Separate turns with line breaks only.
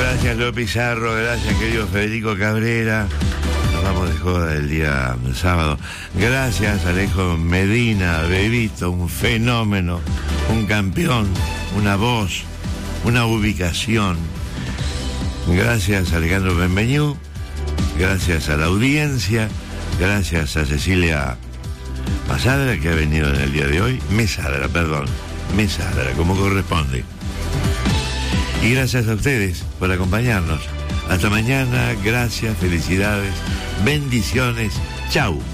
Gracias, Leo Pizarro. Gracias, querido Federico Cabrera. Nos vamos de joda el día sábado. Gracias, Alejo Medina, Bebito, un fenómeno, un campeón, una voz, una ubicación. Gracias, Alejandro Benveñú. Gracias a la audiencia. Gracias a Cecilia Mesadra, que ha venido en el día de hoy. Mesadra, como corresponde. Y gracias a ustedes por acompañarnos. Hasta mañana, gracias, felicidades, bendiciones. Chau.